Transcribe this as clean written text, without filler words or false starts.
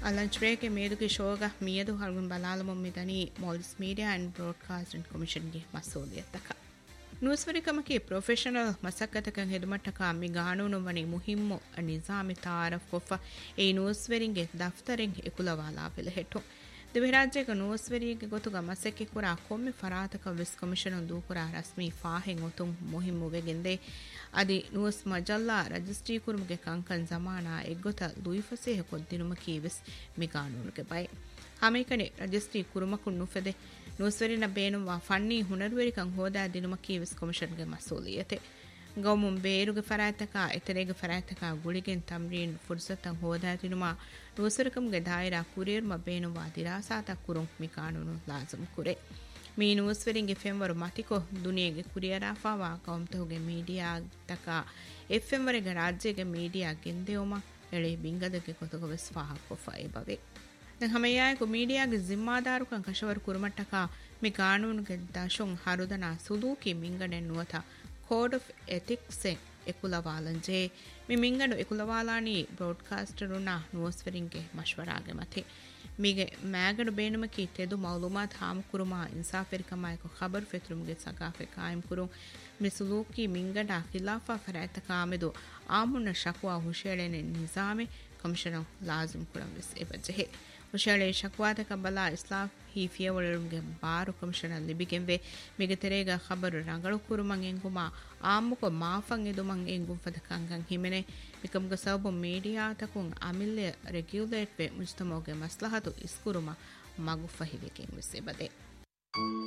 lunch break meeduki shoga miedu halgun balalumum midani Maldives Media and Broadcasting Commission ge masuliyataka newsverikamaki professional masakatakan hedumattaka mi gaanunu wani muhimmu nizami taaraf kofa e newsveringe daftaren ekulawala pelehettu දෙවිරාජ්‍යක නෝස්වරියගේ ගොතුග මසෙක්කි කුරා කොම්මි ෆරාතක විස් කමිෂනුන් දූකුරා රස්මී ෆාහෙන් ඔතුම් මුහිම්මු වෙගෙන්දේ අදි නුවස් මජල්ලා රජිස්ට්‍රී කුරුමුගේ කංකන් සමානා එක්ගොත ලුයිෆසේ කොද්දිනුම කීවිස් මිගානුනුගේ බයි හමේකනේ රජිස්ට්‍රී කුරුමකුන් නුෆෙදේ නෝස්වරින බේනුවා ෆන්නී හුනරුවරිකන් හෝදා දිනුම කීවිස් කමිෂන්ගේ මසූලියතේ ගෞමුම් බේරුගේ ෆරාතක එතරේගේ ෆරාතක ගුලිගෙන් තම්රීන් ෆුර්සතන් හෝදා දිනුමා නෝසරකම්ගේ දායරා courier මබේනුවා දිරාසාතක් කුරුම් මිකානුනු ලාසම් කුරේ මේ නෝස්වරින්ගේ ෆෙම්වරු මතිකෝ දුනියගේ කුරියරාෆා වා කවුම්තෝගේ media තක එෆ්එම් වරගේ රාජ්‍යගේ media ගෙන්දෙවම එළේ බින්ගදගේ කොතක වෙස් ෆාහක් කොෆයි බවේ දැන් හැමයාය කො මීඩියාගේ ಜಿಮ್ಮಾದಾರುකන් කෂවර කුරුමට්ටක මේ කානූනුගේ දශොන් හරුදනා සුලූකි මින්ගඩෙන් නුවතා Code of Ethics එකුලවාලන්ජේ මේ මින්ගඩු එකුලවාලානි බ්‍රෝඩ්කාස්ටරුනා නුවස්වරින්ගේ මශ්වරාගේ මතේ මීගේ මෑගඩු බේනුමකි තෙදු මවුලුමාත් හාමු කුරුමා ඉන්සාෆෙරිකමායක ඛබර් ෆෙතුරුම්ගේ සගාෆේ කායම් කුරුම් මිසුලූකි මින්ගඩා ඛිලාෆා ෆරාතකාමෙදු ආමුන්න ශක්වා හුෂේලෙන නිසාමේ කමිෂනර් ලාසිම් කුරම් විස් එබජෙහි ಹುಷಾಳೆ ಶಕ್ವಾದಕ ಬಲ ಇಸ್ಲಾಂ ಹಿ ಫಿಯವಳರುಗೆ ಬಾರು ಕಮಿಷನರ್ ಲಿಬಿಗೆಂವೆ ಮಿಗತೆರೇಗ ಖಬರು ರಂಗಳು ಕುರುಮಂ ಎಂಗುಮ ಆಮ್ಮುಕ ಮಾಫಂ ಎದುಮಂ ಎಂಗುಂ ಫದಕಂಗಂ ಹಿಮೆನೆ ಮಿಕಮ್ಗ ಸಬು ಮೀಡಿಯಾ ತಕುಂ ಅಮಿಲ್ಲೆ ರೆಗ್ಯುಲೇಟ್ ವೆ ಮುಜ್ತಮೋಗೆ ಮಸ್ಲಹತು ಇಸ್ಕುರುಮ ಮಗು ಫಹಿವೆಕೆಂ ವಿಸೆಬದೆ